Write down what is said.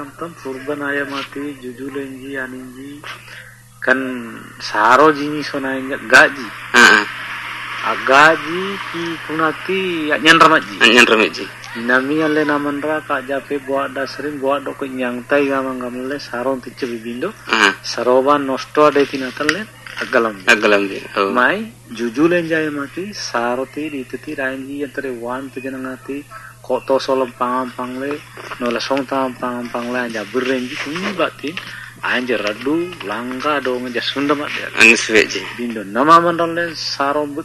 tam purban aya mati jujulenji aninji kan saro jini sona gaji agaji ki kunati nyan ramaji nami alle namandra ka jape buat dasrin buat dok nyang tai gamang gamle saron tiche bibindo saroban nosto ade tinatalle agalam mai jujulen jaya mati saroti dititi ranji entre wan pejanangati koto solom pangle nola song pangle anja berrenji kuni batin anja radu langga dong ja sunda mat bindo nama mandalle sarom